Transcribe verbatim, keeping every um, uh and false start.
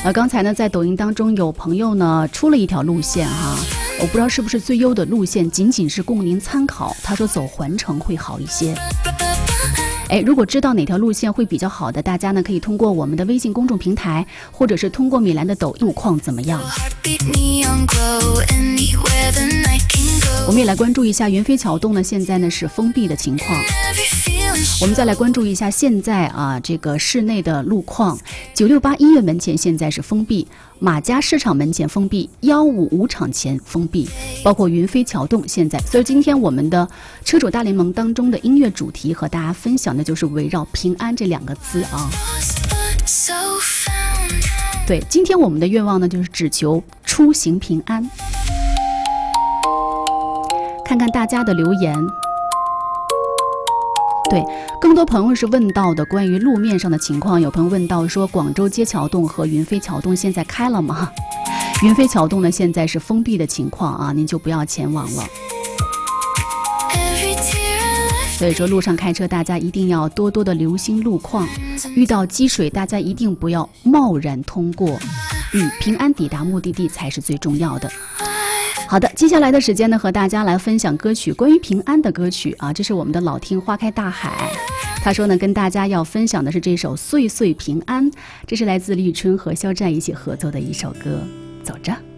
呃，刚才呢，在抖音当中有朋友呢出了一条路线哈，我不知道是不是最优的路线，仅仅是供您参考。他说走环城会好一些。哎，如果知道哪条路线会比较好的，大家呢可以通过我们的微信公众平台，或者是通过米兰的抖音路况怎么样？我们也来关注一下云飞桥洞呢，现在呢是封闭的情况。我们再来关注一下现在啊这个室内的路况。九六八医院门前现在是封闭，马家市场门前封闭，幺五五厂前封闭，包括云飞桥洞现在。所以今天我们的车主大联盟当中的音乐主题和大家分享的就是围绕平安这两个字啊。对，今天我们的愿望呢就是只求出行平安。看看大家的留言。对，更多朋友是问到的关于路面上的情况，有朋友问到说广州街桥洞和云飞桥洞现在开了吗？云飞桥洞呢现在是封闭的情况啊，您就不要前往了。所以说路上开车大家一定要多多的留心路况，遇到积水大家一定不要贸然通过，嗯，平安抵达目的地才是最重要的。好的，接下来的时间呢，和大家来分享歌曲，关于平安的歌曲啊，这是我们的老听花开大海。他说呢，跟大家要分享的是这首《岁岁平安》，这是来自立春和肖战一起合作的一首歌。走着。